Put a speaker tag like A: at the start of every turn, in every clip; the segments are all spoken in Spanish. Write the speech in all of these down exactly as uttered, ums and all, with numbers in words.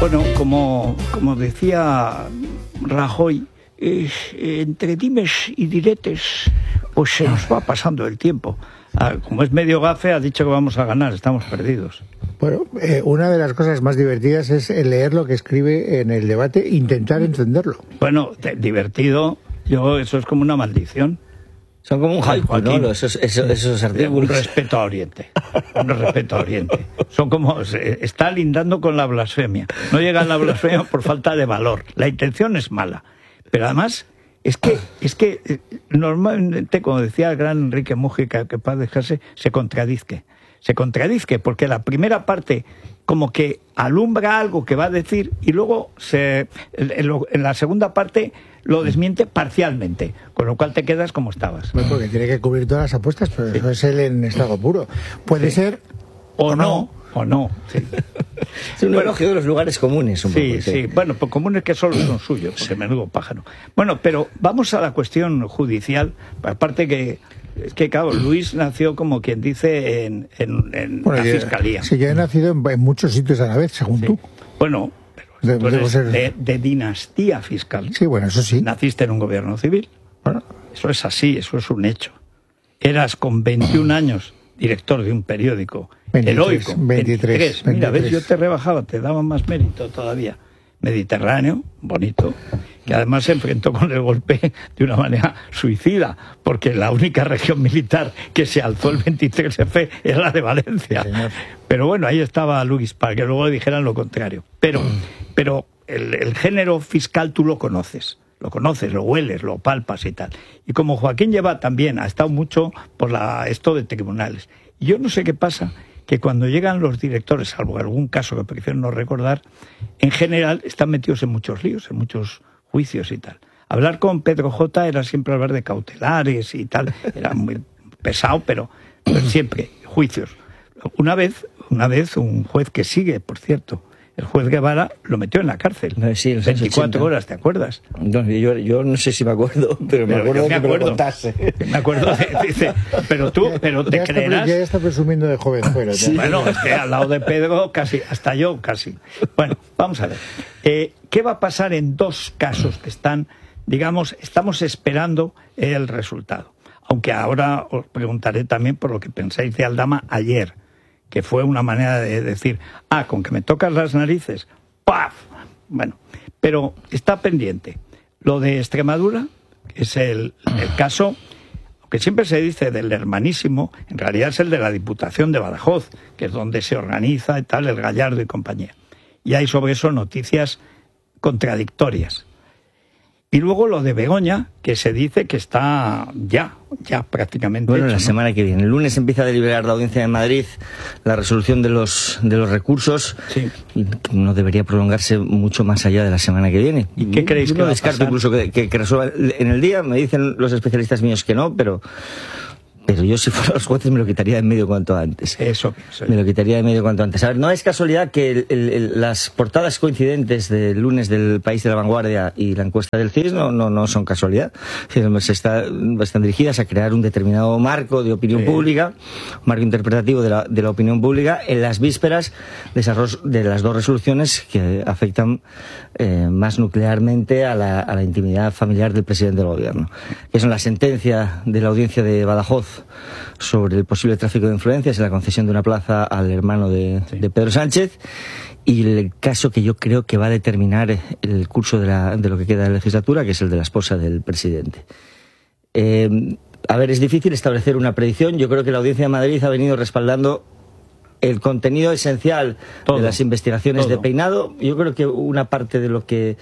A: Bueno, como, como decía Rajoy, eh, entre dimes y diretes, pues se nos va pasando el tiempo. Ah, como es medio gafe, ha dicho que vamos a ganar, estamos perdidos.
B: Bueno, eh, una de las cosas más divertidas es leer lo que escribe en el debate, intentar entenderlo.
A: Bueno, te, divertido, yo eso es como una maldición.
C: Son como un haiku, ¿no? Esos, esos, esos artículos.
A: Un respeto a Oriente. Un respeto a Oriente. Son como... Está lindando con la blasfemia. No llega a la blasfemia por falta de valor. La intención es mala. Pero además, es que, es que normalmente, como decía el gran Enrique Mújica, que para dejarse, se contradizque. Se contradizque, porque la primera parte como que alumbra algo que va a decir y luego se, en, lo, en la segunda parte lo desmiente parcialmente, con lo cual te quedas como estabas.
B: Pues porque tiene que cubrir todas las apuestas, pero sí. Eso es él en estado puro. Puede sí. ser
A: o, o no, no, o no. Sí.
C: Es un bueno, elogio de los lugares comunes. Un
A: sí,
C: poco,
A: sí, bueno, pues comunes que solo son suyos, porque menudo pájaro. Bueno, pero vamos a la cuestión judicial, aparte que es que, claro, Luis nació, como quien dice, en, en, en bueno, la fiscalía.
B: Sí, ya he nacido en, en muchos sitios a la vez, según sí. tú.
A: Bueno, pero tú eres ser... de, de dinastía fiscal.
B: Sí, bueno, eso sí.
A: Naciste en un gobierno civil. Bueno, eso es así, eso es un hecho. Eras con veintiún años director de un periódico
B: veintitrés,
A: heroico.
B: veintitrés,
A: veintitrés. Mira, ves, yo te rebajaba, te daba más mérito todavía. Mediterráneo, bonito, que además se enfrentó con el golpe de una manera suicida, porque la única región militar que se alzó el veintitrés F era la de Valencia. Señor. Pero bueno, ahí estaba Luis, para que luego dijeran lo contrario. Pero, pero el, el género fiscal tú lo conoces, lo conoces, lo hueles, lo palpas y tal. Y como Joaquín lleva también, ha estado mucho por la, esto de tribunales. Y yo no sé qué pasa, que cuando llegan los directores, salvo algún caso que prefiero no recordar, en general están metidos en muchos líos, en muchos juicios y tal. Hablar con Pedro J era siempre hablar de cautelares y tal, era muy pesado, pero, pero siempre juicios. Una vez, una vez un juez que sigue, por cierto, el juez Guevara lo metió en la cárcel.
C: Sí,
A: veinticuatro horas, ¿te acuerdas?
C: No, yo, yo no sé si me acuerdo, pero me pero acuerdo
A: me
C: de que
A: acuerdo,
C: me lo contase.
A: Me acuerdo, de, dice, pero tú, pero te
B: ya
A: creerás...
B: Está, ya está presumiendo de jovenzuelo.
A: Sí. Bueno, es que al lado de Pedro, casi, hasta yo casi. Bueno, vamos a ver. Eh, ¿Qué va a pasar en dos casos que están, digamos, estamos esperando el resultado? Aunque ahora os preguntaré también por lo que pensáis de Aldama ayer, que fue una manera de decir, ah, con que me tocas las narices, ¡paf! Bueno, pero está pendiente. Lo de Extremadura, que es el, el caso, aunque siempre se dice del hermanísimo, en realidad es el de la Diputación de Badajoz, que es donde se organiza y tal, el Gallardo y compañía. Y hay sobre eso noticias contradictorias. Y luego lo de Begoña, que se dice que está ya, ya prácticamente
C: bueno,
A: hecho,
C: la
A: ¿no?
C: semana que viene. El lunes empieza a deliberar la Audiencia de Madrid la resolución de los de los recursos.
A: Sí.
C: Y no debería prolongarse mucho más allá de la semana que viene.
A: ¿Y qué creéis
C: Yo
A: que
C: no
A: va a
C: descarto
A: pasar?
C: incluso que, que, que resuelva en el día. Me dicen los especialistas míos que no, pero... Pero yo, si fuera los jueces, me lo quitaría de en medio cuanto antes.
A: Eso. eso.
C: Me lo quitaría de en medio cuanto antes. A ver, no es casualidad que el, el, el, las portadas coincidentes del lunes del País de la Vanguardia y la encuesta del C I S no, no, no son casualidad. Se está, están dirigidas a crear un determinado marco de opinión sí. pública, un marco interpretativo de la, de la opinión pública, en las vísperas de, esas, de las dos resoluciones que afectan eh, más nuclearmente a la, a la intimidad familiar del presidente del gobierno. Que son la sentencia de la Audiencia de Badajoz sobre el posible tráfico de influencias y la concesión de una plaza al hermano de, sí. de Pedro Sánchez, y el caso que yo creo que va a determinar el curso de, la, de lo que queda de la legislatura, que es el de la esposa del presidente. Eh, a ver, es difícil establecer una predicción. Yo creo que la Audiencia de Madrid ha venido respaldando el contenido esencial todo, de las investigaciones todo. de Peinado. Yo creo que una parte de lo que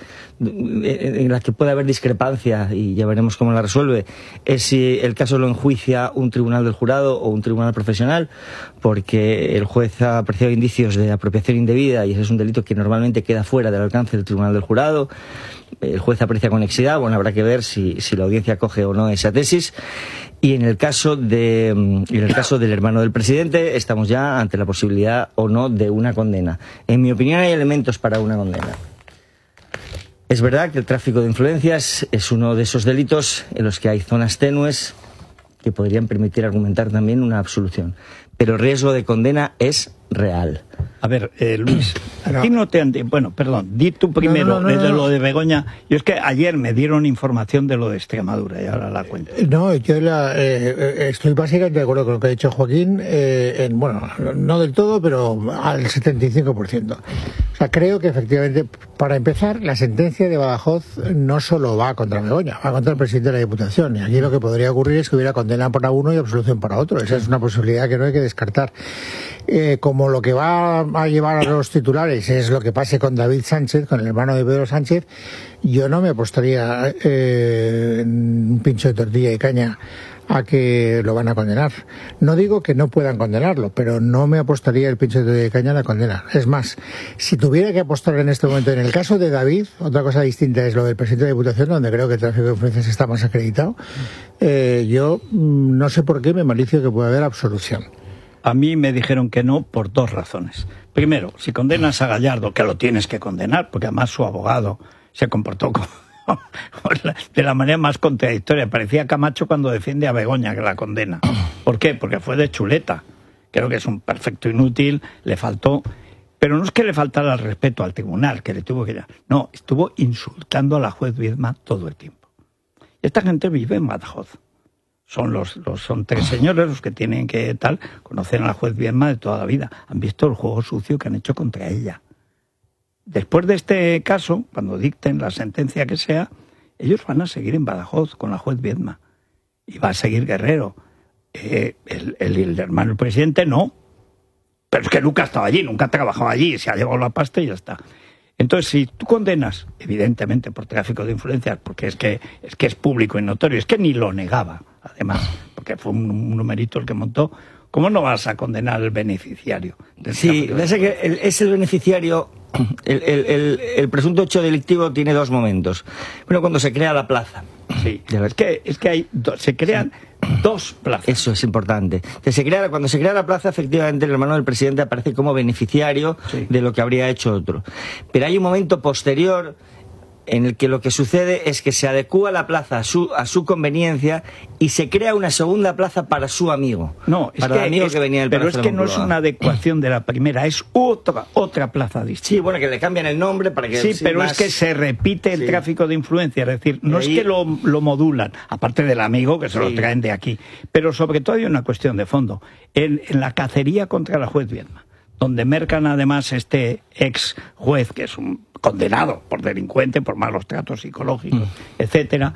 C: en la que puede haber discrepancia, y ya veremos cómo la resuelve, es si el caso lo enjuicia un tribunal del jurado o un tribunal profesional, porque el juez ha apreciado indicios de apropiación indebida y ese es un delito que normalmente queda fuera del alcance del tribunal del jurado. El juez aprecia conexidad, bueno, habrá que ver si, si la audiencia acoge o no esa tesis. Y en el caso de, en el caso del hermano del presidente, estamos ya ante la posibilidad o no de una condena. En mi opinión, hay elementos para una condena. Es verdad que el tráfico de influencias es uno de esos delitos en los que hay zonas tenues que podrían permitir argumentar también una absolución. Pero el riesgo de condena es real.
A: A ver, eh, Luis, a ti no te han... Bueno, perdón, di tú primero
B: no, no, no,
A: de
B: no, no.
A: lo de Begoña. Yo es que ayer me dieron información de lo de Extremadura y ahora la cuento.
B: No, yo la, eh, estoy básicamente de acuerdo con lo que ha dicho Joaquín, eh, en, bueno, no del todo, pero al setenta y cinco por ciento. O sea, creo que efectivamente, para empezar, la sentencia de Badajoz no solo va contra Begoña, va contra el presidente de la Diputación. Y aquí lo que podría ocurrir es que hubiera condena para uno y absolución para otro. Esa es una posibilidad que no hay que descartar. Eh, como lo que va a llevar a los titulares es lo que pase con David Sánchez, con el hermano de Pedro Sánchez, yo no me apostaría eh, en un pincho de tortilla y caña a que lo van a condenar. No digo que no puedan condenarlo, pero no me apostaría el pincho de tortilla y caña a la condena. Es más, si tuviera que apostar en este momento en el caso de David, otra cosa distinta es lo del presidente de la Diputación, donde creo que el tráfico de influencias está más acreditado, eh, yo mm, no sé por qué me malicio que pueda haber absolución.
A: A mí me dijeron que no por dos razones. Primero, si condenas a Gallardo, que lo tienes que condenar, porque además su abogado se comportó como, de la manera más contradictoria. Parecía Camacho cuando defiende a Begoña, que la condena. ¿Por qué? Porque fue de chuleta. Creo que es un perfecto inútil, le faltó... Pero no es que le faltara el respeto al tribunal, que le tuvo que... No, estuvo insultando a la juez Viedma todo el tiempo. Y esta gente vive en Badajoz. Son los, los son tres señores los que tienen que tal, conocen a la juez Viedma de toda la vida, han visto el juego sucio que han hecho contra ella. Después de este caso, cuando dicten la sentencia que sea, ellos van a seguir en Badajoz con la juez Viedma. Y va a seguir Guerrero. Eh, el, el, el hermano del presidente no. Pero es que nunca ha estado allí, nunca ha trabajado allí, se ha llevado la pasta y ya está. Entonces, si tú condenas, evidentemente por tráfico de influencias, porque es que es que es público y notorio, es que ni lo negaba, además, porque fue un, un numerito el que montó, ¿cómo no vas a condenar al beneficiario?
C: Sí, es que el, es el beneficiario, el, el, el, el presunto hecho delictivo tiene dos momentos. Bueno, cuando se crea la plaza.
A: Sí, es que, es que hay do, se crean sí. dos plazas.
C: Eso es importante. Se crea, cuando se crea la plaza, efectivamente, el hermano del presidente aparece como beneficiario sí. de lo que habría hecho otro. Pero hay un momento posterior en el que lo que sucede es que se adecúa la plaza a su, a su conveniencia y se crea una segunda plaza para su amigo.
A: No, es
C: para
A: que,
C: el amigo
A: es,
C: que venía del
A: pero es que no
C: Moncloa.
A: Es una adecuación de la primera, es otra otra plaza distinta.
C: Sí, bueno, que le cambian el nombre para que...
A: Sí, pero más... es que se repite el sí. tráfico de influencia, es decir, no ahí... es que lo, lo modulan, aparte del amigo que se sí. lo traen de aquí, pero sobre todo hay una cuestión de fondo. En, en la cacería contra la juez Viedma, donde mercan además este ex juez, que es un condenado por delincuente, por malos tratos psicológicos, mm. etcétera.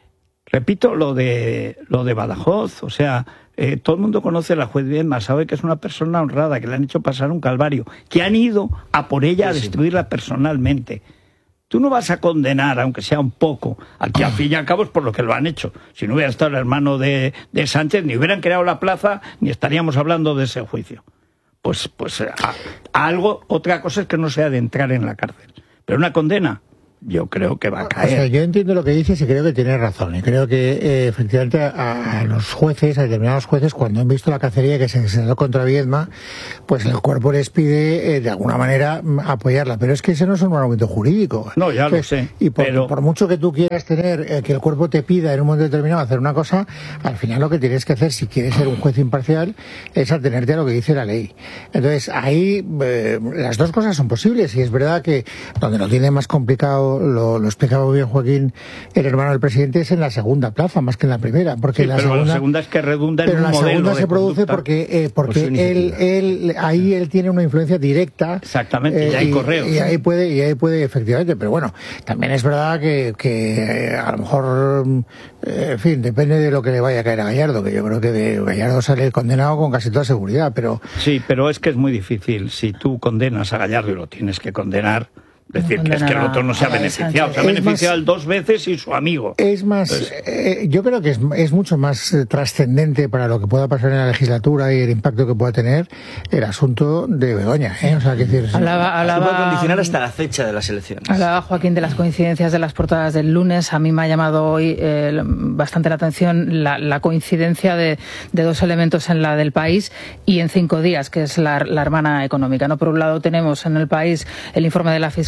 A: Repito lo de lo de Badajoz, o sea, eh, todo el mundo conoce a la juez Viedma, sabe que es una persona honrada, que le han hecho pasar un calvario, que han ido a por ella sí, a destruirla sí. personalmente. Tú no vas a condenar, aunque sea un poco, al que al fin y al cabo es por lo que lo han hecho. Si no hubiera estado el hermano de, de Sánchez, ni hubieran creado la plaza, ni estaríamos hablando de ese juicio. Pues, pues a, a algo, otra cosa es que no sea de entrar en la cárcel. Pero una condena, yo creo que va a caer.
B: O sea, yo entiendo lo que dices y creo que tienes razón. Y creo que eh, efectivamente a, a los jueces, a determinados jueces, cuando han visto la cacería que se desató contra Viedma, pues el cuerpo les pide eh, de alguna manera apoyarla. Pero es que ese no es un argumento jurídico.
A: No, ya Entonces, lo sé.
B: Y por,
A: pero...
B: por mucho que tú quieras tener, eh, que el cuerpo te pida en un momento determinado hacer una cosa, al final lo que tienes que hacer, si quieres ser un juez imparcial, es atenerte a lo que dice la ley. Entonces, ahí eh, las dos cosas son posibles. Y es verdad que donde lo tiene más complicado, Lo, lo explicaba bien Joaquín, el hermano del presidente, es en la segunda plaza más que en la primera, porque
A: sí,
B: la,
A: pero
B: segunda,
A: la segunda es que redunda en
B: pero
A: un
B: la
A: modelo
B: segunda
A: de
B: se produce
A: conducta,
B: porque eh, porque él, él ahí él tiene una influencia directa,
A: exactamente,
B: eh,
A: y hay
B: y,
A: correos
B: y ahí puede y ahí puede efectivamente, pero bueno, también es verdad que, que eh, a lo mejor eh, en fin, depende de lo que le vaya a caer a Gallardo, que yo creo que de Gallardo sale condenado con casi toda seguridad, pero
A: sí, pero es que es muy difícil si tú condenas a Gallardo y lo tienes que condenar. Es decir, que es que el otro no se ha beneficiado. Se ha beneficiado más, dos veces y su amigo.
B: Es más, Entonces, eh, yo creo que es, es mucho más eh, trascendente para lo que pueda pasar en la legislatura y el impacto que pueda tener el asunto de Begoña. ¿eh? O sea, que decir,
C: hablaba, hablaba, puede condicionar hasta la fecha de las elecciones.
D: Hablaba Joaquín de las coincidencias de las portadas del lunes. A mí me ha llamado hoy eh, bastante la atención la, la coincidencia de, de dos elementos en la del País y en Cinco Días, que es la, la hermana económica. ¿no? Por un lado tenemos en el País el informe de la Fiscalía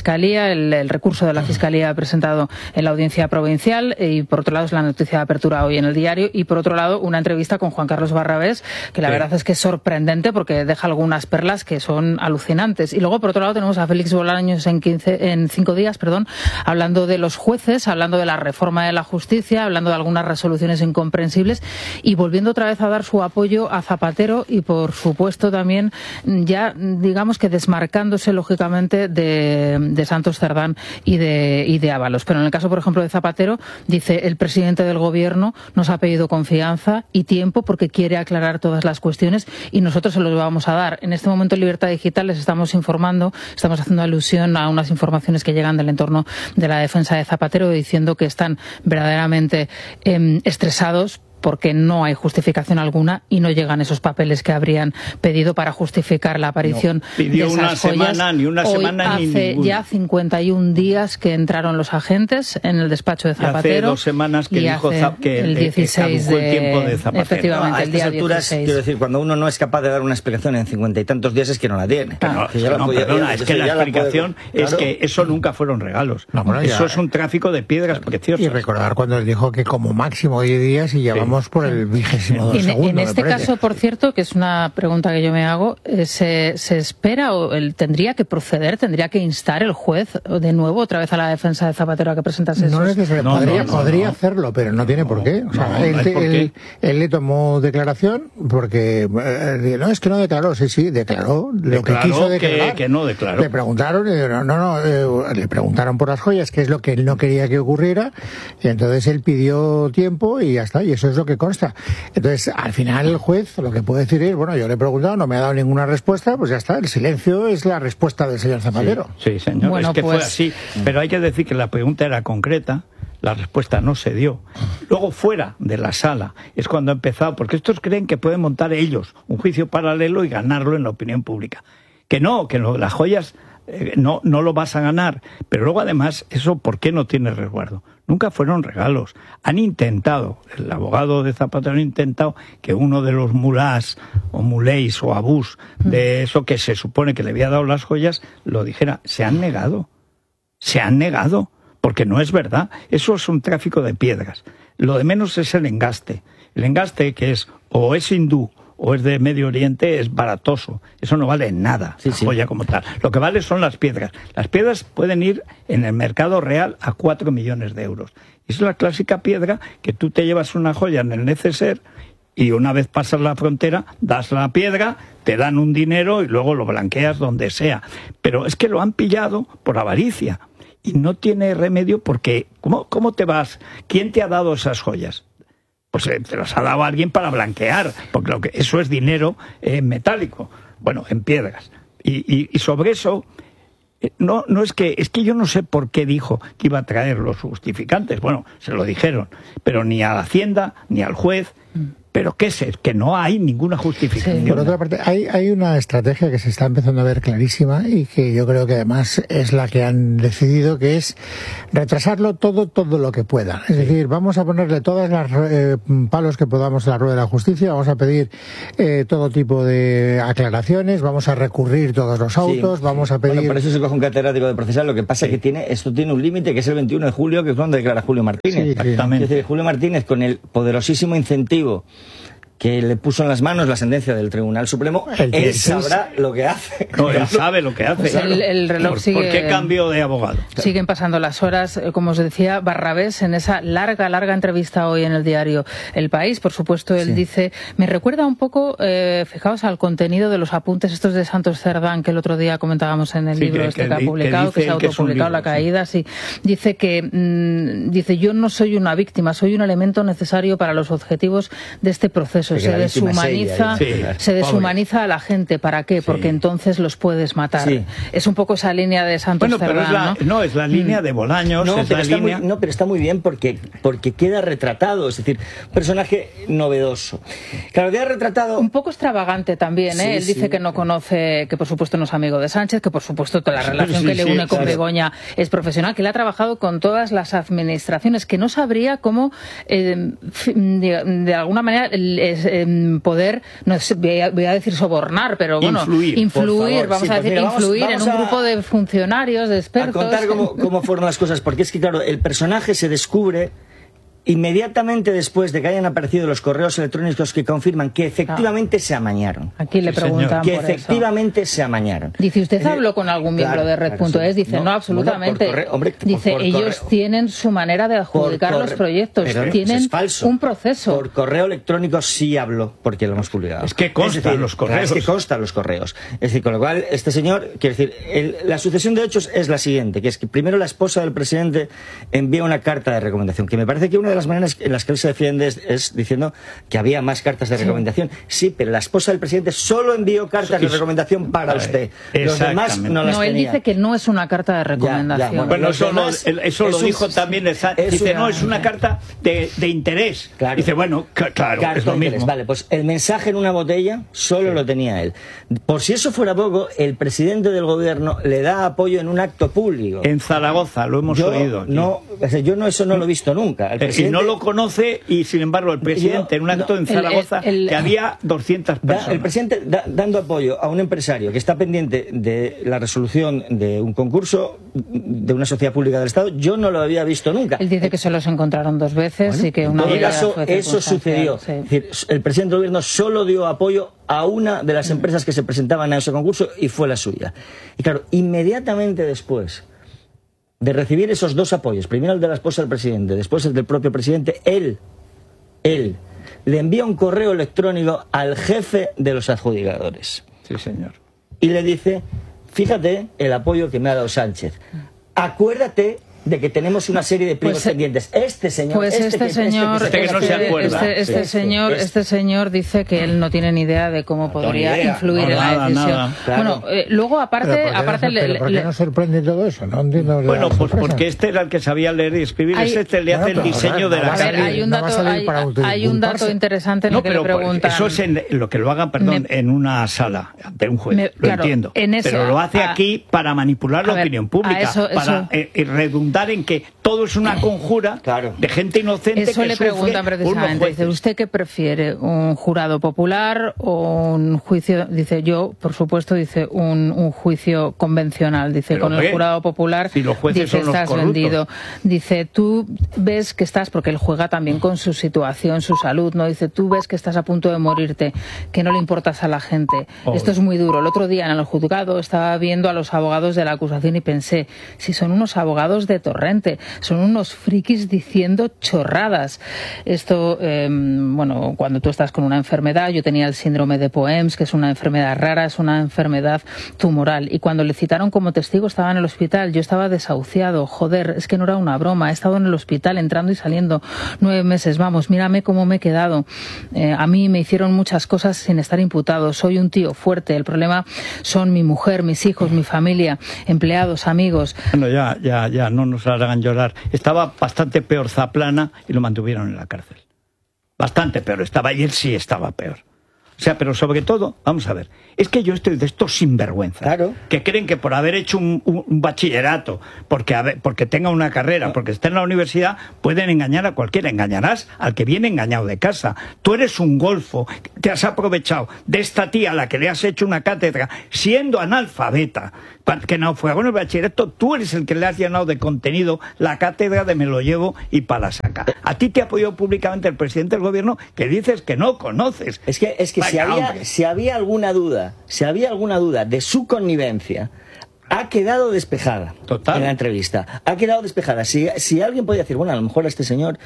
D: Fiscalía, el, el recurso de la Fiscalía presentado en la Audiencia Provincial, y por otro lado es la noticia de apertura hoy en el diario, y por otro lado una entrevista con Juan Carlos Barrabés, que la sí. verdad es que es sorprendente porque deja algunas perlas que son alucinantes. Y luego por otro lado tenemos a Félix Bolaños en, quince, en cinco días, perdón, hablando de los jueces, hablando de la reforma de la justicia, hablando de algunas resoluciones incomprensibles y volviendo otra vez a dar su apoyo a Zapatero y por supuesto también ya digamos que desmarcándose lógicamente de, de Santos Cerdán y de, y de Ábalos. Pero en el caso, por ejemplo, de Zapatero, dice el presidente del gobierno nos ha pedido confianza y tiempo porque quiere aclarar todas las cuestiones y nosotros se los vamos a dar. En este momento en Libertad Digital les estamos informando, estamos haciendo alusión a unas informaciones que llegan del entorno de la defensa de Zapatero diciendo que están verdaderamente eh, estresados porque no hay justificación alguna y no llegan esos papeles que habrían pedido para justificar la aparición
A: no, pidió
D: de esas
A: una
D: joyas.
A: Semana, ni una
D: Hoy
A: semana ni
D: hace
A: ninguna.
D: ya cincuenta y un días que entraron los agentes en el despacho de Zapatero.
A: Y hace dos semanas que dijo que
D: el dieciséis
A: de,
D: de,
A: el tiempo de Zapatero.
D: Efectivamente,
C: no, a
D: el día
C: estas alturas,
D: dieciséis.
C: Quiero decir, cuando uno no es capaz de dar una explicación en cincuenta y tantos días es que no la tiene.
A: Pero,
C: que ya
A: no,
C: la podía,
A: perdona,
C: ya,
A: es que la explicación
C: la puede,
A: es
C: claro.
A: que eso nunca fueron regalos.
B: No, bueno,
A: eso
B: ya,
A: es un tráfico de piedras preciosas.
B: Y recordar cuando él dijo que como máximo diez días y llevamos sí. por el vigésimo dos
D: en,
B: segundo.
D: En este caso, por cierto, que es una pregunta que yo me hago, ¿se, se espera o él tendría que proceder, tendría que instar el juez de nuevo otra vez a la defensa de Zapatero a que presentase
B: no
D: esos?
B: Necesariamente,
A: no,
B: podría,
A: no, no,
B: podría
A: no.
B: hacerlo, pero no tiene
A: no,
B: por qué. O sea,
A: no,
B: él,
A: no por
B: él,
A: qué.
B: él le tomó declaración porque eh, no es que no declaró, sí, sí, declaró lo
A: declaró
B: que quiso declarar.
A: Que, que no declaró.
B: Le preguntaron, y no, no, no eh, le preguntaron por las joyas, que es lo que él no quería que ocurriera, y entonces él pidió tiempo y ya está, y eso es lo que consta. Entonces, al final el juez lo que puede decir es, bueno, yo le he preguntado, no me ha dado ninguna respuesta, pues ya está, el silencio es la respuesta del señor Zapatero.
A: Sí, sí señor,
D: bueno,
A: es que
D: pues...
A: fue así, pero hay que decir que la pregunta era concreta, la respuesta no se dio. Luego fuera de la sala es cuando ha empezado, porque estos creen que pueden montar ellos un juicio paralelo y ganarlo en la opinión pública. Que no, que lo, las joyas eh, no, no lo vas a ganar, pero luego además eso ¿por qué no tiene resguardo? Nunca fueron regalos. Han intentado, el abogado de Zapatero ha intentado que uno de los mulás o muléis o abús de eso que se supone que le había dado las joyas lo dijera. Se han negado. Se han negado. Porque no es verdad. Eso es un tráfico de piedras. Lo de menos es el engaste. El engaste que es o es hindú o es de Medio Oriente es baratoso. Eso no vale nada,
C: sí,
A: la
C: sí.
A: joya como tal. Lo que vale son las piedras. Las piedras pueden ir en el mercado real a cuatro millones de euros. Y es la clásica piedra que tú te llevas una joya en el neceser y una vez pasas la frontera, das la piedra, te dan un dinero y luego lo blanqueas donde sea. Pero es que lo han pillado por avaricia. Y no tiene remedio porque, ¿cómo, cómo te vas? ¿Quién te ha dado esas joyas? Pues eh, te las ha dado alguien para blanquear, porque lo que, eso es dinero eh, metálico, bueno, en piedras. Y, y, y sobre eso, eh, no, no es que, es que yo no sé por qué dijo que iba a traer los justificantes. Bueno, se lo dijeron, pero ni a la Hacienda, ni al juez. Pero qué es, que no hay ninguna justificación.
B: Sí. Por otra parte, hay, hay una estrategia que se está empezando a ver clarísima y que yo creo que además es la que han decidido, que es retrasarlo todo, todo lo que pueda. Es decir, vamos a ponerle todas las eh, palos que podamos a la rueda de la justicia, vamos a pedir eh, todo tipo de aclaraciones, vamos a recurrir todos los autos, sí. vamos a pedir...
C: Bueno, por eso se coge un catedrático de procesal. Lo que pasa es sí. que tiene esto tiene un límite, que es el veintiuno de julio, que es cuando declara Julio Martínez.
B: Sí,
C: exactamente. Es decir, Julio Martínez, con el poderosísimo incentivo que le puso en las manos la sentencia del Tribunal Supremo,
B: el
C: él sabrá lo que hace.
A: No, él sabe lo que hace.
D: Pues el, el reloj
A: ¿Por,
D: sigue,
A: ¿Por qué cambio de abogado?
D: Siguen pasando las horas, como os decía, Barrabés en esa larga, larga entrevista hoy en el diario El País. Por supuesto, él sí. dice, me recuerda un poco, eh, fijaos, al contenido de los apuntes estos de Santos Cerdán, que el otro día comentábamos en el
A: sí,
D: libro
A: que,
D: este que,
A: que
D: ha publicado, que, que se ha autopublicado, La Caída. Sí. Sí. Dice que, mmm, dice, yo no soy una víctima, soy un elemento necesario para los objetivos de este proceso. Se deshumaniza. Sí, se deshumaniza a la gente. ¿Para qué? Porque sí. entonces los puedes matar. Sí. Es un poco esa línea de Santos
A: bueno,
D: Cerdán,
A: pero es la, ¿no? No, es la línea de Bolaños.
C: No,
A: es
C: pero
A: la
C: está
A: línea...
C: muy, no, pero está muy bien porque, porque queda retratado. Es decir, un personaje novedoso. Claro, queda retratado...
D: Un poco extravagante también, ¿eh? Sí, Él dice sí. que no conoce, que por supuesto no es amigo de Sánchez, que por supuesto toda la relación sí, que le une sí, con claro. Begoña es profesional, que él ha trabajado con todas las administraciones, que no sabría cómo, eh, de, de alguna manera, eh, poder, no sé, voy, a, voy a decir sobornar, pero bueno,
A: influir,
D: influir vamos sí, a decir, pues mira, influir vamos, vamos en un grupo de funcionarios, de expertos.
C: A contar cómo, cómo fueron las cosas, porque es que, claro, el personaje se descubre inmediatamente después de que hayan aparecido los correos electrónicos que confirman que efectivamente ah. se amañaron.
D: Aquí le
A: sí,
D: preguntan
C: que
D: por
C: efectivamente
D: eso.
C: se amañaron.
D: Dice, ¿usted eh, habló con algún miembro
C: claro,
D: de Red punto es? Dice, no, no absolutamente.
C: Bueno, hombre,
D: Dice,
C: por, por
D: ellos
C: correo.
D: tienen su manera de adjudicar los proyectos,
C: pero
D: tienen
C: es falso.
D: un proceso.
C: Por correo electrónico sí habló, porque lo hemos publicado.
A: Es que constan
C: es decir,
A: los correos.
C: Es que constan los correos. Es decir, con lo cual, este señor, quiero decir, el, la sucesión de hechos es la siguiente, que es que primero la esposa del presidente envía una carta de recomendación, que me parece que una de las maneras en las que se defiende es, es diciendo que había más cartas de recomendación. Sí, sí, pero la esposa del presidente solo envió cartas sí, de recomendación para
A: vale,
C: usted. Los demás no las
D: No, él
C: tenía.
D: dice que no es una carta de recomendación.
C: Ya, ya, bueno,
A: bueno, eso,
C: demás,
A: lo, eso lo dijo un, también. Esa, es dice, una, no, es una carta de, de interés. Claro. Dice, bueno, claro,
C: Carta
A: es lo mismo.
C: Interés. Vale, pues el mensaje en una botella solo sí. lo tenía él. Por si eso fuera poco, el presidente del gobierno le da apoyo en un acto público.
A: En Zaragoza, lo hemos
C: yo
A: oído. Aquí.
C: No, o sea, yo no, eso no lo he visto nunca. El presidente,
A: y no lo conoce, y sin embargo el presidente yo, en un acto no, en Zaragoza el, el, el, que había doscientas personas.
C: Da, el presidente da, dando apoyo a un empresario que está pendiente de la resolución de un concurso de una sociedad pública del Estado, yo no lo había visto nunca.
D: Él dice que se los encontraron dos veces bueno, y que una
C: en todo caso eso sucedió. Sí. Es decir, el presidente del gobierno solo dio apoyo a una de las empresas que se presentaban a ese concurso y fue la suya. Y claro, inmediatamente después de recibir esos dos apoyos, primero el de la esposa del presidente, después el del propio presidente, él, él le envía un correo electrónico al jefe de los adjudicadores.
A: Sí, señor.
C: Y le dice, fíjate el apoyo que me ha dado Sánchez. Acuérdate de que tenemos una serie de pliegos pues, pendientes. Este señor,
D: pues este, este que, señor, este, que, este, que este, no se este, este sí, señor, este. este señor dice que él no tiene ni idea de cómo no, podría idea. influir no, en
A: nada,
D: la decisión.
A: Nada.
D: Claro. Bueno, eh, luego aparte,
B: ¿Pero por qué,
D: aparte,
B: no,
D: le,
B: pero ¿por qué
D: le,
B: no sorprende todo eso? No entiendo
A: bueno, pues porque este era el que sabía leer y escribir, hay, este le hace bueno, el diseño de la
D: carta. Hay un dato, no hay, hay un dato interesante en
A: no,
D: el que le preguntan.
A: Eso es en, lo que lo hagan, perdón, me, en una sala de un juez. Me, lo claro, entiendo.
D: Ese,
A: pero lo hace a, aquí para manipular la ver, opinión pública,
D: eso,
A: para
D: eso.
A: Eh, redundar en que todo es una conjura
C: claro.
A: de gente inocente.
D: Eso
A: que
D: le preguntan precisamente. Dice, ¿usted qué prefiere? ¿Un jurado popular o un juicio? Dice, yo, por supuesto, dice, un, un juicio convencional. Dice, con el jurado popular,
A: si los jueces
D: dice,
A: son los
D: estás
A: corruptos.
D: vendido. Dice, tú ves que estás, porque él juega también con su situación, su salud, ¿no? Dice, tú ves que estás a punto de morirte, que no le importas a la gente. Oh. Esto es muy duro. El otro día en el juzgado estaba viendo a los abogados de la acusación y pensé, si son unos abogados de Torrente, son unos frikis diciendo chorradas. Esto, eh, bueno, cuando tú estás con una enfermedad, yo tenía el síndrome de Poems, que es una enfermedad rara, es una enfermedad tumoral, y cuando le citaron como testigo estaba en el hospital, yo estaba desahuciado, joder, es que no era una broma, he estado en el hospital entrando y saliendo nueve meses, vamos, mírame cómo me he quedado. Eh, a mí me hicieron muchas cosas sin estar imputado, soy un tío fuerte, el problema son mi mujer, mis hijos, mi familia, empleados, amigos.
A: Bueno, ya, ya, ya, no nos hagan llorar. Estaba bastante peor Zaplana y lo mantuvieron en la cárcel. Bastante peor estaba, y él sí estaba peor. O sea, pero sobre todo, vamos a ver, es que yo estoy de estos sinvergüenzas,
C: claro,
A: que creen que por haber hecho un, un, un bachillerato, porque, haber, porque tenga una carrera, porque esté en la universidad, pueden engañar a cualquiera. Engañarás al que viene engañado de casa. Tú eres un golfo, te has aprovechado de esta tía a la que le has hecho una cátedra, siendo analfabeta, que naufragó en el bachillerato, tú eres el que le has llenado de contenido la cátedra de me lo llevo y para la saca. A ti te apoyó públicamente el presidente del gobierno, que dices que no conoces.
C: Es que, es que si había, si había alguna duda, si había alguna duda de su connivencia, ha quedado despejada.
A: Total.
C: En la entrevista. Ha quedado despejada. Si, si alguien podía decir, bueno, a lo mejor a este señor...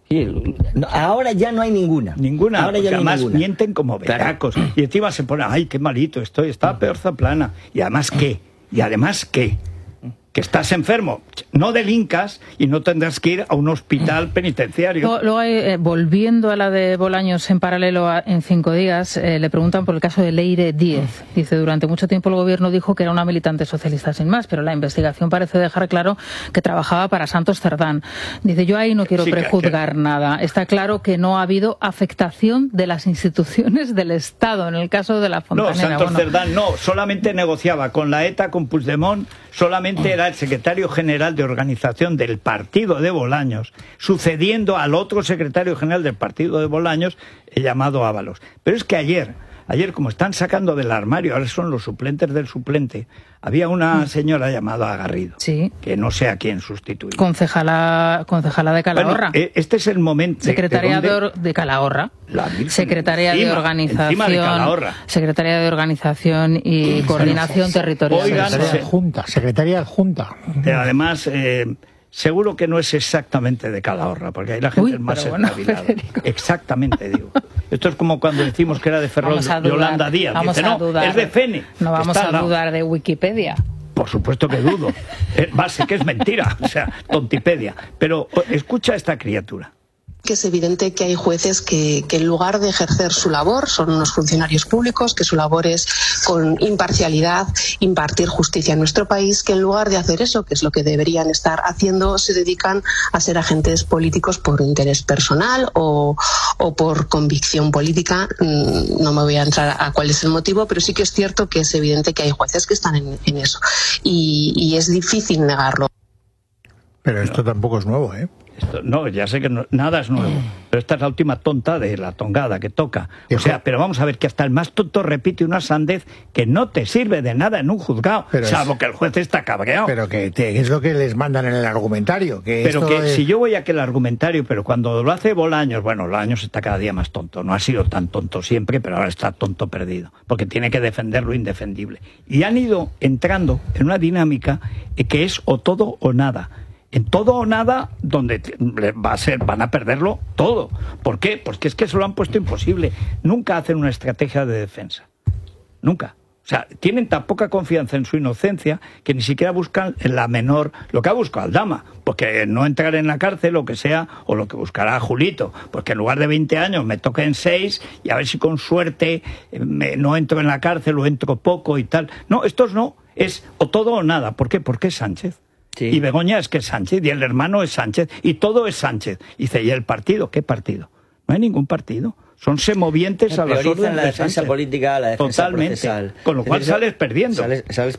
C: Ahora ya no hay ninguna.
A: Ninguna.
C: Ahora ya no hay
A: además
C: ninguna.
A: Mienten como berracos. Claro. Y encima se pone, ay, qué malito estoy, está peor Zaplana. Y además, ¿qué? Y además, ¿qué? Que estás enfermo, no delincas y no tendrás que ir a un hospital penitenciario.
D: Luego, luego hay, eh, volviendo a la de Bolaños en paralelo a, en cinco días, eh, le preguntan por el caso de Leire Díez. Dice, durante mucho tiempo el gobierno dijo que era una militante socialista sin más, pero la investigación parece dejar claro que trabajaba para Santos Cerdán. Dice, yo ahí no quiero sí, prejuzgar que... nada. Está claro que no ha habido afectación de las instituciones del Estado en el caso de la Fontanera.
A: No, Santos
D: bueno.
A: Cerdán no, solamente negociaba con la ETA, con Puigdemont, solamente era era el secretario general de organización del partido de Bolaños, sucediendo al otro secretario general del partido de Bolaños, llamado Ábalos. Pero es que ayer, ayer como están sacando del armario, ahora son los suplentes del suplente, había una señora llamada Garrido,
D: sí,
A: que no sé a quién sustituir.
D: Concejala, concejala de Calahorra.
A: Bueno, este es el momento.
D: Secretaria
A: de,
D: de, de, de Calahorra.
A: La
D: Secretaria
A: encima,
D: de Organización.
A: Encima de Calahorra.
D: Secretaria de Organización y Coordinación Territorial.
A: Oigan,
B: Secretaria adjunta, secretaria adjunta.
A: Además, eh, seguro que no es exactamente de Calahorra, porque ahí la gente
D: Uy,
A: es más
D: bueno,
A: espabilada.
D: Federico.
A: Exactamente, digo. Esto es como cuando decimos que era de Ferrol de Yolanda Díaz.
D: Vamos
A: Dice,
D: a
A: no,
D: dudar,
A: es de Fene.
D: No vamos a dudar de Wikipedia.
A: Por supuesto que dudo. Base que es mentira, o sea, tontipedia. Pero escucha a esta criatura.
E: Que es evidente que hay jueces que, que en lugar de ejercer su labor, son unos funcionarios públicos, que su labor es con imparcialidad impartir justicia en nuestro país, que en lugar de hacer eso, que es lo que deberían estar haciendo, se dedican a ser agentes políticos por interés personal o, o por convicción política. No me voy a entrar a cuál es el motivo, pero sí que es cierto que es evidente que hay jueces que están en, en eso. Y, y es difícil negarlo.
B: Pero esto tampoco es nuevo, ¿eh?
A: Esto, no, ya sé que no, nada es nuevo, pero esta es la última tonta de la tongada que toca. O sea, pero vamos a ver que hasta el más tonto repite una sandez que no te sirve de nada en un juzgado, pero salvo es, que el juez está cabreado.
B: Pero que te, es lo que les mandan en el argumentario. Que
A: pero que
B: de...
A: si yo voy a aquel argumentario, pero cuando lo hace Bolaños, bueno, Bolaños está cada día más tonto. No ha sido tan tonto siempre, pero ahora está tonto perdido, porque tiene que defender lo indefendible. Y han ido entrando en una dinámica que es o todo o nada. En todo o nada, donde va a ser, van a perderlo todo. ¿Por qué? Porque es que se lo han puesto imposible. Nunca hacen una estrategia de defensa. Nunca. O sea, tienen tan poca confianza en su inocencia que ni siquiera buscan la menor, lo que ha buscado Aldama, porque no entrar en la cárcel o que sea, o lo que buscará Julito, porque en lugar de veinte años me toquen seis y a ver si con suerte me, no entro en la cárcel o entro poco y tal. No, estos no, es o todo o nada. ¿Por qué? Porque es Sánchez. Sí. Y Begoña es que es Sánchez, y el hermano es Sánchez, y todo es Sánchez. Y dice, ¿y el partido? ¿Qué partido? No hay ningún partido. Son semovientes a las órdenes
C: la
A: de
C: defensa
A: Sánchez.
C: política, la defensa
A: Totalmente.
C: Procesal.
A: Con lo cual sales perdiendo.
C: Sales, sales,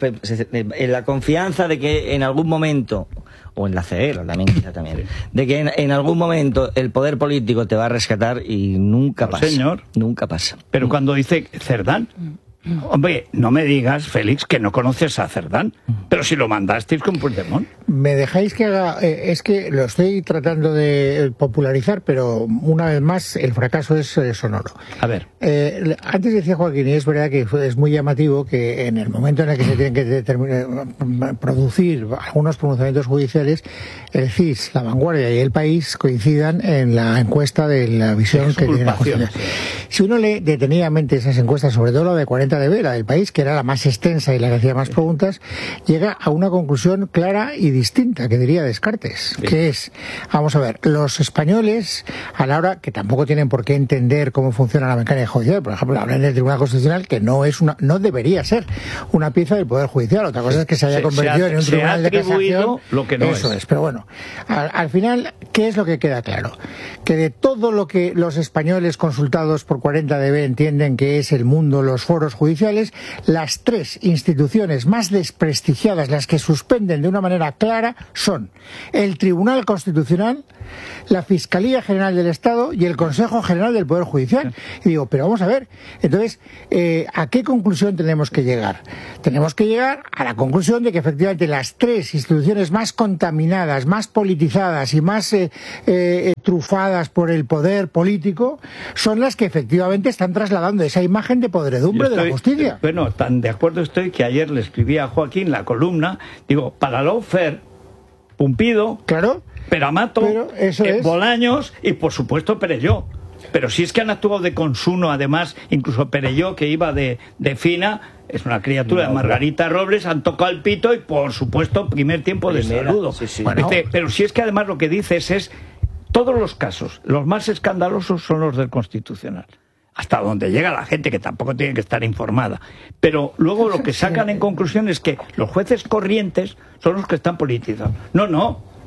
C: en la confianza de que en algún momento, o en la C E R, también quizá también, sí. de que en, en algún momento el poder político te va a rescatar y nunca no, pasa.
A: Señor.
C: Nunca pasa.
A: Pero cuando dice Cerdán... Hombre, no me digas, Félix, que no conoces a Cerdán, pero si lo mandasteis con Puigdemont.
B: Me dejáis que haga... Eh, es que lo estoy tratando de popularizar, pero una vez más el fracaso es eh, sonoro.
A: A ver.
B: Eh, antes decía Joaquín, y es verdad que es muy llamativo que en el momento en el que se tienen que determinar, producir algunos pronunciamientos judiciales, el C I S, La Vanguardia y El País coincidan en la encuesta de la visión que tiene la justicia. Si uno lee detenidamente esas encuestas, sobre todo la de cuarenta de B, la del País, que era la más extensa y la que hacía más preguntas, llega a una conclusión clara y distinta, que diría Descartes, sí. que es, vamos a ver, los españoles, a la hora que tampoco tienen por qué entender cómo funciona la mecánica judicial, por ejemplo, hablan del Tribunal Constitucional, que no es una, no debería ser una pieza del Poder Judicial, otra cosa es que se haya se, convertido se ha, en un tribunal de casación,
A: lo que no
B: eso es. es, pero bueno, al, al final, ¿qué es lo que queda claro? Que de todo lo que los españoles consultados por cuarenta de B entienden que es el mundo, los foros judiciales, las tres instituciones más desprestigiadas, las que suspenden de una manera clara, son el Tribunal Constitucional, la Fiscalía General del Estado y el Consejo General del Poder Judicial. Y digo, pero vamos a ver, entonces, eh, ¿a qué conclusión tenemos que llegar? Tenemos que llegar a la conclusión de que efectivamente las tres instituciones más contaminadas, más politizadas y más eh, eh, trufadas por el poder político son las que efectivamente están trasladando esa imagen de podredumbre estoy, de la justicia.
A: Bueno, tan de acuerdo estoy que ayer le escribí a Joaquín la columna, digo, para lawfare, Pumpido,
B: claro,
A: Peramato,
B: pero eso
A: eh,
B: es.
A: Bolaños y por supuesto Perelló. Pero si es que han actuado de consuno, además, incluso Perelló, que iba de, de fina, es una criatura no, de Margarita no. Robles, han tocado el pito y por supuesto primer tiempo de Primera, saludo. Sí, sí. Bueno, dice, pero si es que además lo que dices es, todos los casos, los más escandalosos son los del Constitucional. Hasta donde llega la gente, que tampoco tiene que estar informada. Pero luego lo que sacan en conclusión es que los jueces corrientes son los que están politizados. No, no.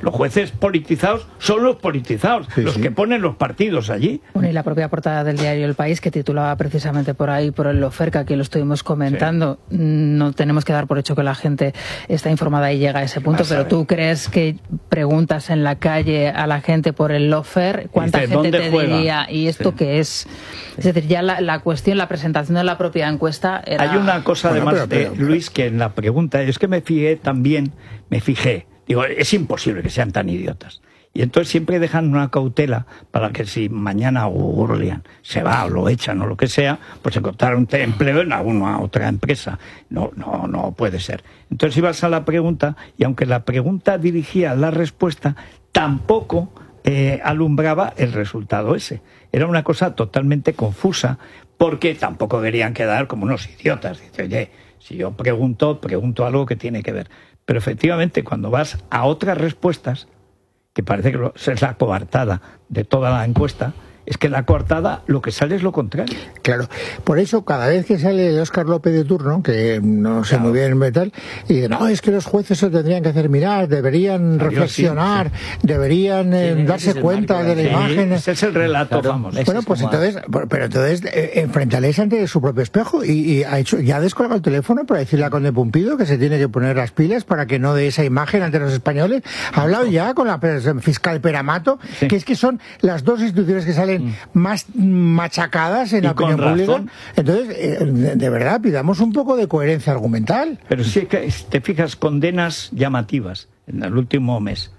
A: Los jueces politizados son los politizados, sí, los sí. que ponen los partidos allí.
D: Bueno, y la propia portada del diario El País, que titulaba precisamente por ahí, por el lawfare, que aquí lo estuvimos comentando, sí. no tenemos que dar por hecho que la gente está informada y llega a ese punto, pero ¿tú crees que preguntas en la calle a la gente por el lawfare? ¿Cuánta
A: dice,
D: gente te
A: juega?
D: diría? ¿Y esto sí. qué es? Es decir, ya la, la cuestión, la presentación de la propia encuesta era...
A: Hay una cosa bueno, además pero, pero, de Luis, que en la pregunta, es que me fijé también, me fijé, digo, es imposible que sean tan idiotas. Y entonces siempre dejan una cautela para que si mañana Gurlian se va o lo echan o lo que sea, pues encontrar un empleo en alguna otra empresa. No, no, no puede ser. Entonces ibas a la pregunta y aunque la pregunta dirigía la respuesta, tampoco eh, alumbraba el resultado ese. Era una cosa totalmente confusa porque tampoco querían quedar como unos idiotas. Dice, oye, si yo pregunto, pregunto algo que tiene que ver. Pero efectivamente cuando vas a otras respuestas, que parece que es la coartada de toda la encuesta, es que la coartada lo que sale es lo contrario.
B: Claro, por eso cada vez que sale Óscar López de turno, que no sé claro. muy bien metal, y dice, no, es que los jueces se tendrían que hacer mirar, deberían Adiós, reflexionar, sí, sí. deberían eh, sí, darse cuenta de la sí, imagen.
A: Ese es el relato, claro, vamos.
B: Bueno, pues entonces, pero entonces eh, enfrentales ante su propio espejo y, y ha hecho, ya ha descolgado el teléfono para decirle a Conde Pumpido que se tiene que poner las pilas para que no dé esa imagen ante los españoles. Ha hablado ya con la fiscal Peramato, sí. que es que son las dos instituciones que salen más machacadas en la opinión pública. Entonces, eh, de, de verdad, pidamos un poco de coherencia argumental.
A: Pero sí que te fijas, condenas llamativas en el último mes.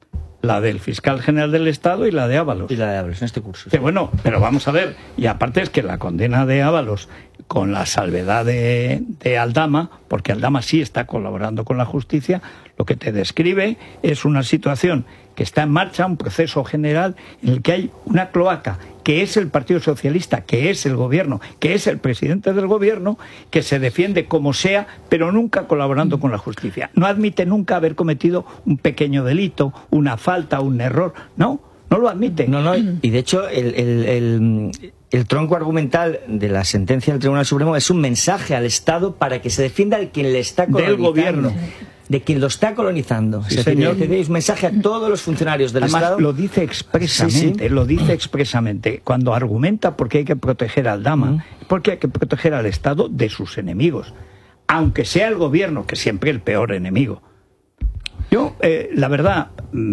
A: La del fiscal general del Estado y la de Ábalos.
C: Y la de Ábalos, en este curso.
A: Que bueno, pero vamos a ver, y aparte es que la condena de Ábalos, con la salvedad de, de Aldama, porque Aldama sí está colaborando con la justicia, lo que te describe es una situación que está en marcha, un proceso general en el que hay una cloaca, que es el Partido Socialista, que es el gobierno, que es el presidente del gobierno, que se defiende como sea, pero nunca colaborando con la justicia. No admite nunca haber cometido un pequeño delito, una falta, un error. No, no lo admite.
C: No, no, y de hecho el, el, el, el tronco argumental de la sentencia del Tribunal Supremo es un mensaje al Estado para que se defienda al quien le está colonizando.
A: Del gobierno.
C: De quien lo está colonizando.
A: Sí,
C: es
A: señor.
C: decir, es un mensaje a todos los funcionarios del
A: Además,
C: Estado.
A: lo dice expresamente, sí, sí. lo dice expresamente. Cuando argumenta por qué hay que proteger al Aldama, mm. porque hay que proteger al Estado de sus enemigos. Aunque sea el gobierno, que siempre es el peor enemigo. Yo, eh, la verdad,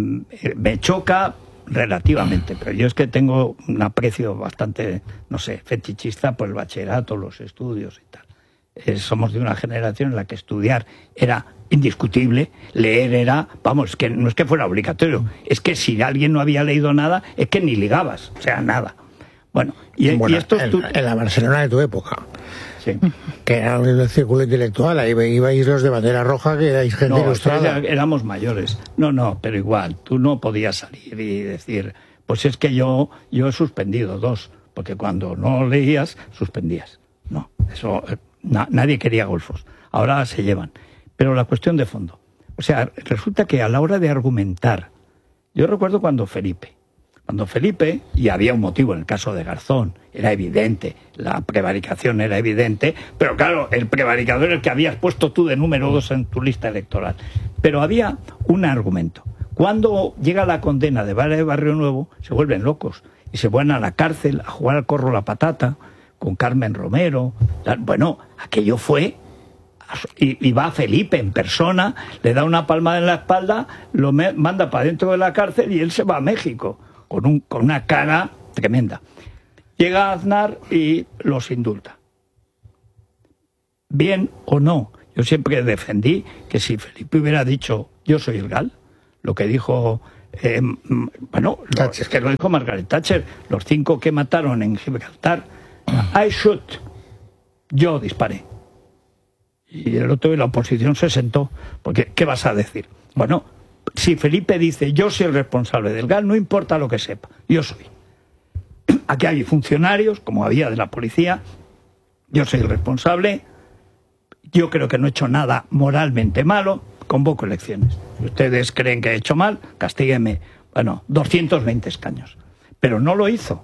A: me choca relativamente, pero yo es que tengo un aprecio bastante, no sé, fetichista por el bachillerato, los estudios y tal. Eh, somos de una generación en la que estudiar era indiscutible, leer era, vamos, que no es que fuera obligatorio, es que si alguien no había leído nada, es que ni ligabas, o sea, nada. Bueno, y,
B: bueno,
A: y esto
B: en,
A: tu...
B: en la Barcelona de tu época,
A: sí.
B: que era el círculo intelectual, ahí ibais los de bandera roja, que erais gente
A: no,
B: ilustrada.
A: Era, éramos mayores. No, no, pero igual, tú no podías salir y decir, pues es que yo, yo he suspendido dos, porque cuando no leías, suspendías. No, eso... Na, nadie quería golfos, ahora se llevan. Pero la cuestión de fondo, o sea, resulta que a la hora de argumentar, yo recuerdo cuando Felipe, cuando Felipe, y había un motivo en el caso de Garzón, era evidente, la prevaricación era evidente, pero claro, el prevaricador era el que habías puesto tú de número dos en tu lista electoral. Pero había un argumento. Cuando llega la condena de Vara de Barrio Nuevo, se vuelven locos y se van a la cárcel a jugar al corro la patata, con Carmen Romero. Bueno, aquello fue, y, y va Felipe en persona, le da una palmada en la espalda, lo me, manda para dentro de la cárcel y él se va a México, con, un, con una cara tremenda. Llega Aznar y los indulta. Bien o no, yo siempre defendí que si Felipe hubiera dicho, yo soy el Gal, lo que dijo... Eh, bueno, lo, es que lo dijo Margaret Thatcher, los cinco que mataron en Gibraltar, I shoot, yo disparé. Y el otro de la oposición se sentó, porque ¿qué vas a decir? Bueno, si Felipe dice yo soy el responsable del Gal, no importa lo que sepa, yo soy. Aquí hay funcionarios, como había de la policía, yo soy el responsable, yo creo que no he hecho nada moralmente malo, convoco elecciones. Si ustedes creen que he hecho mal, castíguenme, bueno, doscientos veinte escaños. Pero no lo hizo.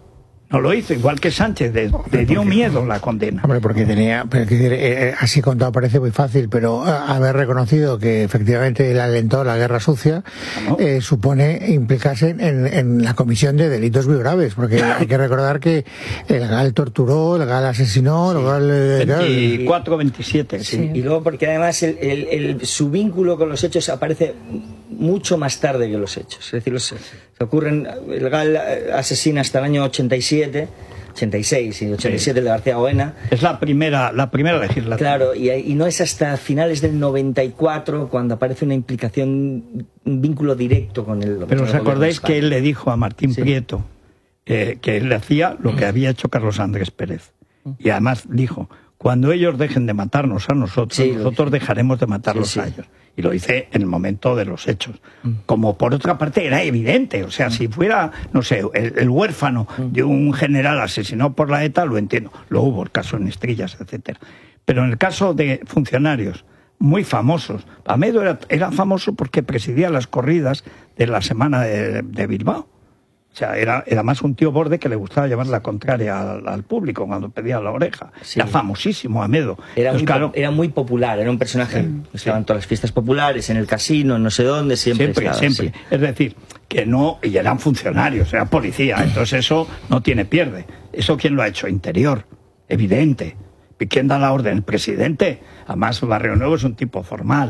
A: No lo hizo, igual que Sánchez, le, le dio miedo la condena.
B: Hombre, porque tenía, pero, eh, así contado parece muy fácil, pero haber reconocido que efectivamente él alentó la guerra sucia, ¿no? eh, supone implicarse en, en la comisión de delitos muy graves, porque hay que recordar que el GAL torturó, el GAL asesinó, sí. el GAL... Eh,
A: veinticuatro, veintisiete.
C: Sí. Sí. Y luego porque además el, el, el, su vínculo con los hechos aparece mucho más tarde que los hechos. Es decir, los, se ocurren, el GAL asesina hasta el año ochenta y siete, ochenta y seis y ochenta y siete sí. de García Oena.
A: Es la primera, la primera legislatura.
C: Claro, y, y no es hasta finales del noventa y cuatro cuando aparece una implicación, un vínculo directo con el...
A: Pero
C: con
A: os
C: el
A: acordáis que él le dijo a Martín sí. Prieto eh, que él le hacía lo que había hecho Carlos Andrés Pérez. Y además dijo, cuando ellos dejen de matarnos a nosotros, sí, nosotros dejaremos de matarlos sí, sí. a ellos. Y lo hice en el momento de los hechos. Como por otra parte era evidente, o sea, si fuera, no sé, el, el huérfano de un general asesinado por la ETA, lo entiendo. Lo hubo, el caso en Estrillas, etcétera. Pero en el caso de funcionarios muy famosos, Amedo era, era famoso porque presidía las corridas de la semana de, de Bilbao. O sea, era, era más un tío borde que le gustaba llevar la contraria al, al público cuando pedía la oreja. Sí. Era famosísimo, Amedo.
C: Era, Entonces, muy, claro, era muy popular, era un personaje. Sí, estaban sí. todas las fiestas populares, en el casino, en no sé dónde, siempre.
A: Siempre,
C: estaba,
A: siempre.
C: Sí.
A: Es decir, que no, y eran funcionarios, era policía. Entonces eso no tiene pierde. ¿Eso quién lo ha hecho? Interior, evidente. ¿Y quién da la orden? El presidente. Además, Barrio Nuevo es un tipo formal.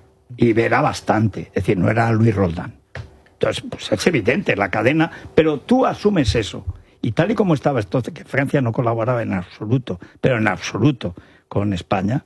A: Y verá bastante. Es decir, no era Luis Roldán. Entonces, pues es evidente, la cadena, pero tú asumes eso. Y tal y como estaba entonces, que Francia no colaboraba en absoluto, pero en absoluto con España,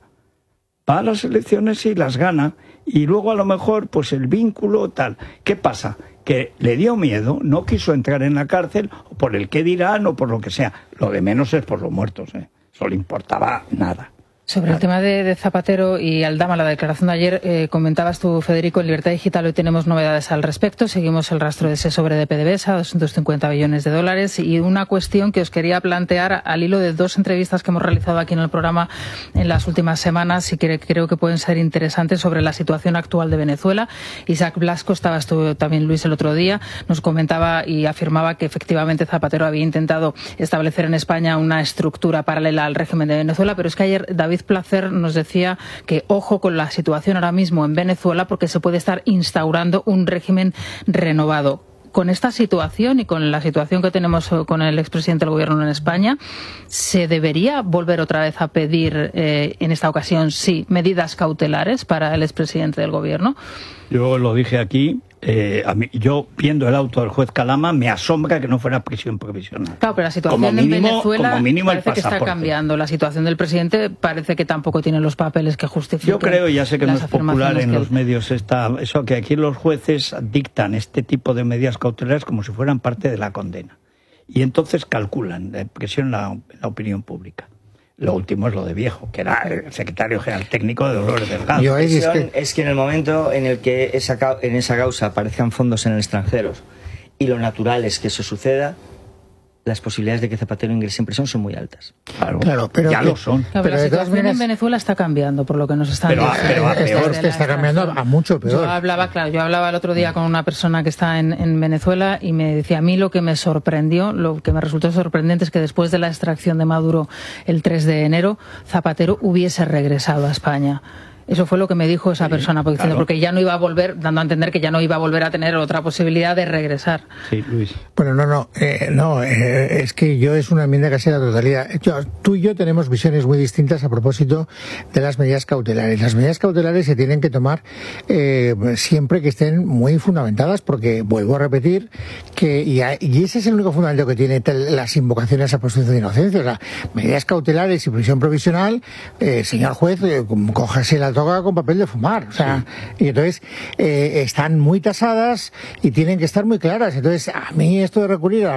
A: va a las elecciones y las gana, y luego a lo mejor, pues el vínculo tal. ¿Qué pasa? Que le dio miedo, no quiso entrar en la cárcel, o por el qué dirán, o por lo que sea. Lo de menos es por los muertos, ¿eh? Eso le importaba nada.
D: Sobre el tema de, de Zapatero y Aldama, la declaración de ayer, eh, comentabas tú, Federico, en Libertad Digital hoy tenemos novedades al respecto. Seguimos el rastro de ese sobre de PDVSA, doscientos cincuenta billones de dólares. Y una cuestión que os quería plantear al hilo de dos entrevistas que hemos realizado aquí en el programa en las últimas semanas y que creo que pueden ser interesantes sobre la situación actual de Venezuela. Isaac Blasco, estabas tú también, Luis, el otro día, nos comentaba y afirmaba que efectivamente Zapatero había intentado establecer en España una estructura paralela al régimen de Venezuela, pero es que ayer David Placer nos decía que ojo con la situación ahora mismo en Venezuela porque se puede estar instaurando un régimen renovado. Con esta situación y con la situación que tenemos con el expresidente del gobierno en España, ¿se debería volver otra vez a pedir, eh, en esta ocasión, sí, medidas cautelares para el expresidente del gobierno?
A: Yo lo dije aquí. Eh, a mí, yo, viendo el auto del juez Calama, me asombra que no fuera prisión provisional.
D: Claro, pero la situación
A: como mínimo,
D: en Venezuela
A: como mínimo
D: parece que está cambiando. La situación del presidente parece que tampoco tiene los papeles que justifiquen.
A: Yo creo, ya sé que no es popular en
D: que...
A: los medios esta, eso, que aquí los jueces dictan este tipo de medidas cautelares como si fueran parte de la condena. Y entonces calculan la presión en la, en la opinión pública. Lo último es lo de Viejo, que era el secretario general técnico de Dolores Delgado.
C: La cuestión es que... es que en el momento en el que esa, en esa causa aparezcan fondos en el extranjero y lo natural es que eso suceda, las posibilidades de que Zapatero ingrese en prisión son muy altas.
A: Claro, claro, pero ya que, lo son.
D: Claro, pero la situación maneras... en Venezuela está cambiando, por lo que nos están
A: pero,
D: diciendo.
A: Pero a peor.
B: Está, está cambiando a mucho peor.
D: Yo hablaba, claro, yo hablaba el otro día con una persona que está en, en Venezuela y me decía, a mí lo que me sorprendió, lo que me resultó sorprendente es que después de la extracción de Maduro el tres de enero, Zapatero hubiese regresado a España. Eso fue lo que me dijo esa sí, persona, porque, claro. porque ya no iba a volver, dando a entender que ya no iba a volver a tener otra posibilidad de regresar.
A: Sí, Luis.
B: Bueno, no, no, eh, no, eh, es que yo es una enmienda casi a la totalidad. Yo, tú y yo tenemos visiones muy distintas a propósito de las medidas cautelares. Las medidas cautelares se tienen que tomar eh, siempre que estén muy fundamentadas, porque vuelvo a repetir que, y, a, y ese es el único fundamento que tiene las invocaciones a presunción de inocencia. O sea, medidas cautelares y prisión provisional, eh, señor juez, eh, cójase la toca con papel de fumar, o sea, sí. Y entonces eh, están muy tasadas y tienen que estar muy claras. Entonces, a mí esto de recurrir a